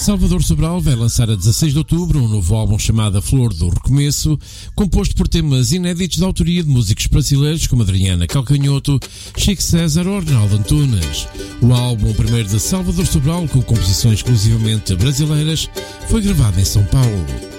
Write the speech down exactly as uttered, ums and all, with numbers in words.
Salvador Sobral vai lançar a dezasseis de outubro um novo álbum chamado A Flor do Recomeço, composto por temas inéditos da autoria de músicos brasileiros como Adriana Calcanhoto, Chico César ou Arnaldo Antunes. O álbum, primeiro de Salvador Sobral, com composições exclusivamente brasileiras, foi gravado em São Paulo.